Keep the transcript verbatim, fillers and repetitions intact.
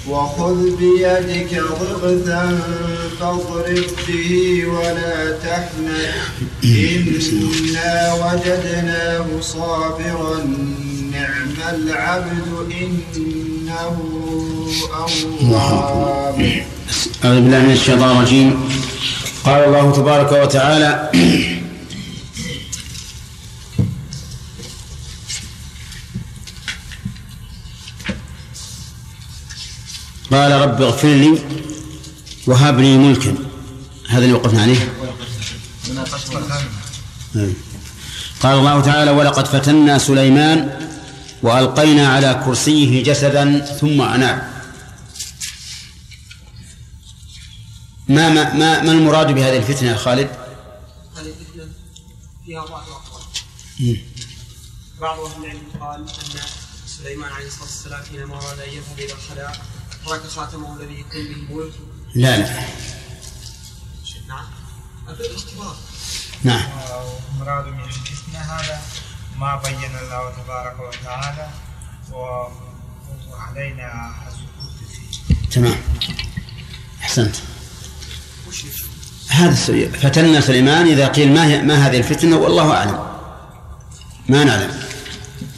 وخذ بيدك ضغثا فاضرب به ولا تحنث إنا وجدناه صابرا نعم العبد إنه أواب. أعوذ بالله من الشيطان الرجيم. قال الله تبارك وتعالى: قال رب اغفر لي وهب لي ملكا. هذا اللي وقفنا عليه. قال الله تعالى: ولقد فتنا سليمان وألقينا على كرسيه جسدا ثم أناب. ما ما ما, ما المراد بهذه الفتنة يا خالد؟ هذه الفتنة فيها بعض الأقوال. بعض أهل العلم قال أن سليمان عليه الصلاة والسلام حينما أراد أن يذهب إلى الخلاء ترك خاتمه الذي يكون به الملك. لا لا. نعم. هذا الاختبار. نعم. مراد من الفتنة هذا ما بين الله تبارك وتعالى وعلينا السكوت فيه. تمام. أحسنت. هذا السؤال فتنا سليمان إذا قيل ما, ما هذه الفتنة والله أعلم ما نعلم.